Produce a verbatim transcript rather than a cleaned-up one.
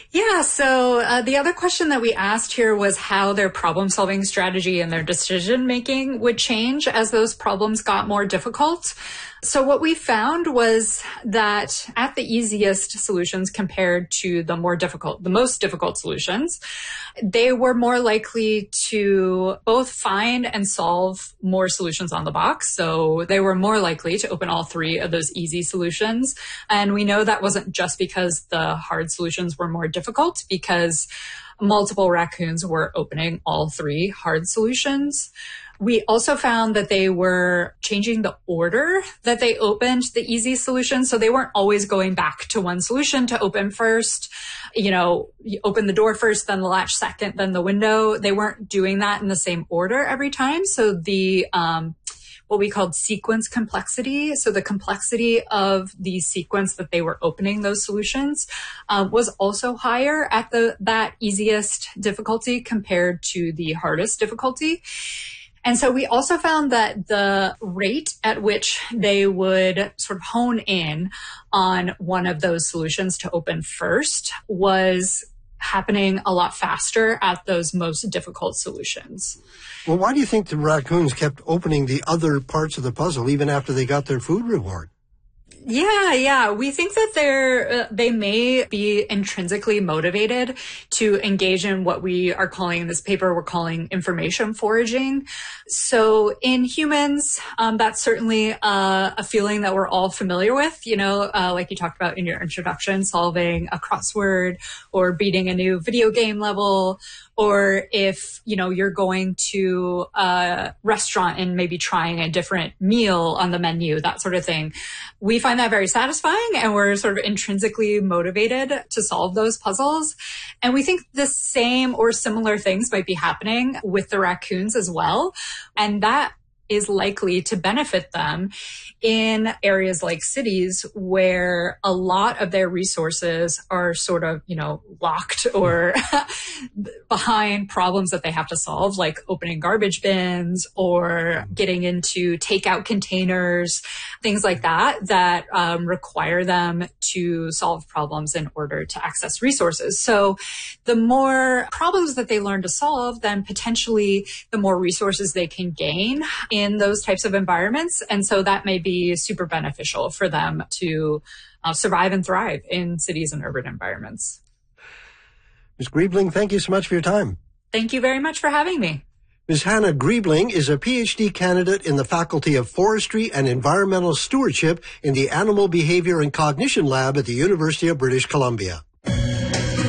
Yeah, so uh, the other question that we asked here was how their problem-solving strategy and their decision-making would change as those problems got more difficult. So what we found was that at the easiest solutions compared to the more difficult, the most difficult solutions, they were more likely to both find and solve more solutions on the box. So they were more likely to open all three of those easy solutions. And we know that wasn't just because the hard solutions were more difficult, because multiple raccoons were opening all three hard solutions. We also found that they were changing the order that they opened the easy solution. So they weren't always going back to one solution to open first. You know, you open the door first, then the latch second, then the window. They weren't doing that in the same order every time. So the, um, what we called sequence complexity. So the complexity of the sequence that they were opening those solutions um, was also higher at the that easiest difficulty compared to the hardest difficulty. And so we also found that the rate at which they would sort of hone in on one of those solutions to open first was happening a lot faster at those most difficult solutions. Well, why do you think the raccoons kept opening the other parts of the puzzle even after they got their food reward? Yeah, yeah. We think that they're, uh, they may be intrinsically motivated to engage in what we are calling in this paper, we're calling information foraging. So in humans, um, that's certainly uh, a feeling that we're all familiar with, you know, uh, like you talked about in your introduction, solving a crossword or beating a new video game level. Or if, you know, you're going to a restaurant and maybe trying a different meal on the menu, that sort of thing. We find that very satisfying, and we're sort of intrinsically motivated to solve those puzzles. And we think the same or similar things might be happening with the raccoons as well. And that is likely to benefit them in areas like cities where a lot of their resources are sort of, you know, locked or behind problems that they have to solve, like opening garbage bins or getting into takeout containers, things like that, that um, require them to solve problems in order to access resources. So the more problems that they learn to solve, then potentially the more resources they can gain in those types of environments. And so that may be super beneficial for them to uh, survive and thrive in cities and urban environments. Miz Griebling, thank you so much for your time. Thank you very much for having me. Miz Hannah Griebling is a P H D candidate in the Faculty of Forestry and Environmental Stewardship in the Animal Behavior and Cognition Lab at the University of British Columbia.